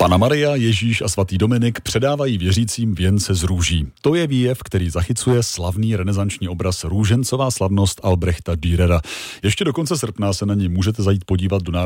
Panna Maria, Ježíš a svatý Dominik předávají věřícím věnce z růží. To je výjev, který zachycuje slavný renesanční obraz Růžencová slavnost Albrechta Dürera. Ještě do konce srpna se na něj můžete zajít podívat do